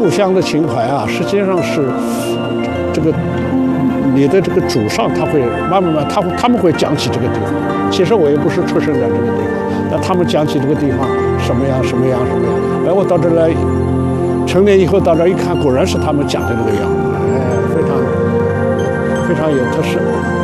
故乡的情怀啊，实际上是这个你的这个祖上他会慢慢他们会讲起这个地方。其实我也不是出生在这个地方，但他们讲起这个地方什么样。哎，我到这来，成年以后到这一看，果然是他们讲的这个样，哎，非常有特色。